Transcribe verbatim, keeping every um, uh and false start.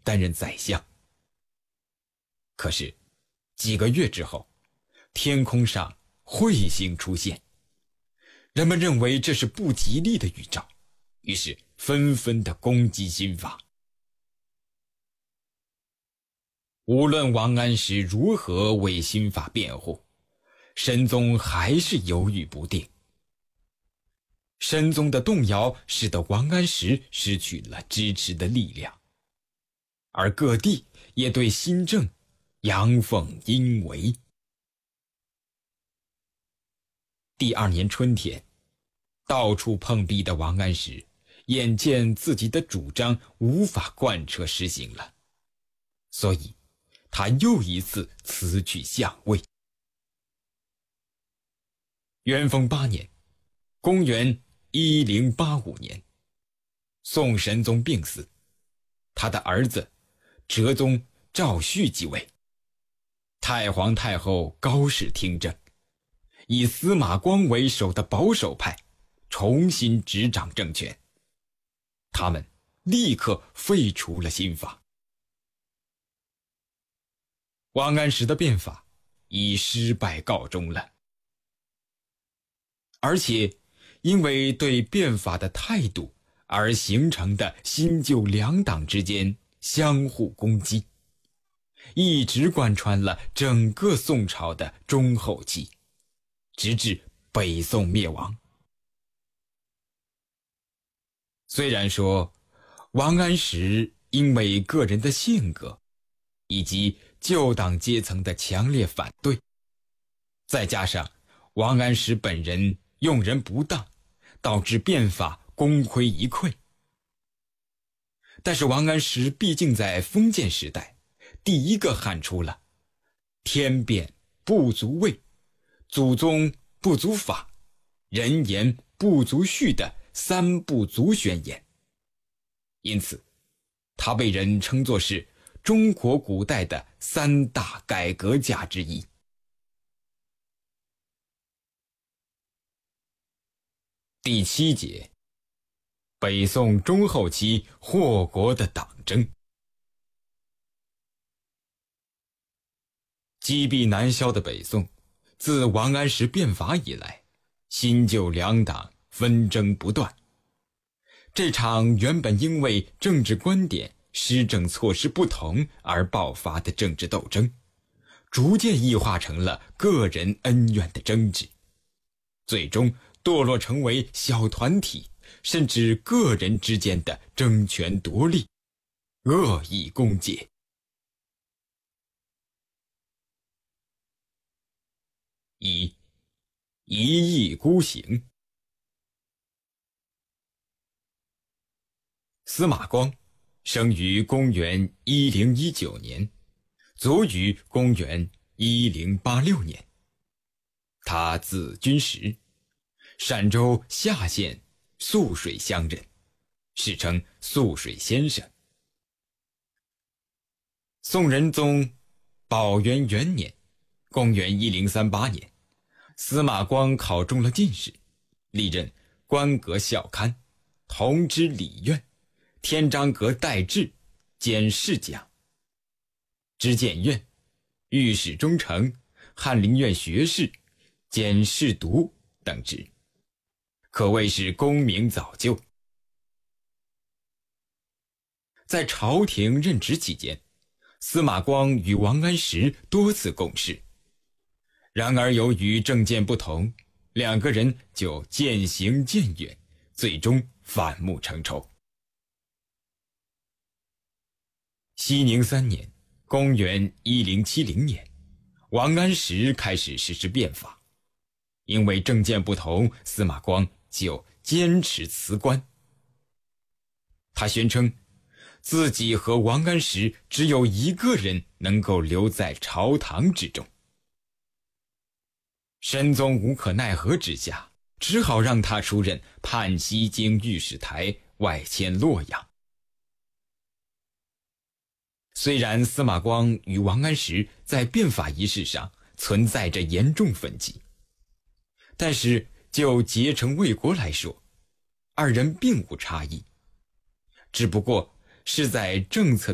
担任宰相。可是几个月之后，天空上彗星出现，人们认为这是不吉利的预兆，于是纷纷的攻击新法。无论王安石如何为新法辩护，神宗还是犹豫不定。神宗的动摇使得王安石失去了支持的力量，而各地也对新政阳奉阴违。第二年春天，到处碰壁的王安石眼见自己的主张无法贯彻实行了，所以他又一次辞去相位。元丰八年，公元一零八五年，宋神宗病死，他的儿子哲宗赵煦继位。太皇太后高视听政，以司马光为首的保守派重新执掌政权，他们立刻废除了新法。王安石的变法以失败告终了，而且因为对变法的态度而形成的新旧两党之间相互攻击，一直贯穿了整个宋朝的中后期，直至北宋灭亡。虽然说王安石因为个人的性格以及旧党阶层的强烈反对，再加上王安石本人用人不当，导致变法功亏一篑，但是王安石毕竟在封建时代第一个喊出了天变不足畏，祖宗不足法，人言不足序的三不足宣言，因此他被人称作是中国古代的三大改革家之一。第七节，北宋中后期祸国的党争。积弊难消的北宋，自王安石变法以来，新旧两党纷争不断。这场原本因为政治观点、施政措施不同而爆发的政治斗争，逐渐异化成了个人恩怨的争执，最终堕落成为小团体甚至个人之间的争权夺利、恶意攻讦。一、一意孤行。司马光生于公元一零一九年，卒于公元一零八六年。他字君实，陕州夏县涑水乡人，世称涑水先生。宋仁宗宝元元年，公元一零三八年，司马光考中了进士，历任官阁校勘、同知礼院、天章阁待制、检视讲、知谏院、御史中丞、翰林院学士、检视读等职，可谓是功名早就。在朝廷任职期间，司马光与王安石多次共事，然而由于政见不同，两个人就渐行渐远，最终反目成仇。熙宁三年，公元一零七零年，王安石开始实施变法，因为政见不同，司马光就坚持辞官。他宣称自己和王安石只有一个人能够留在朝堂之中。神宗无可奈何之下，只好让他出任泮西京御史台，外迁洛阳。虽然司马光与王安石在变法一事上存在着严重分歧，但是就结成魏国来说，二人并无差异，只不过是在政策